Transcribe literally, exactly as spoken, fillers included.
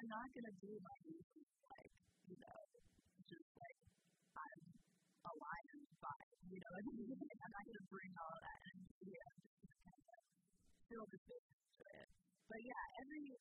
I'm not going to do my usual, like, you know, just like, I'm a lion vibe, you know what I mean? I'm not going to bring all of that energy here. I'm just going to kind of feel the space into it. But yeah, every